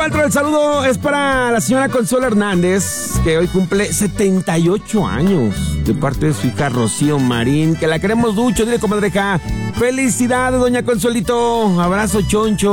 Otro el saludo es para la señora Consuelo Hernández, que hoy cumple 78 años, de parte de su hija Rocío Marín, que la queremos mucho. Dile, comadreja, felicidades, doña Consuelito. Abrazo, choncho.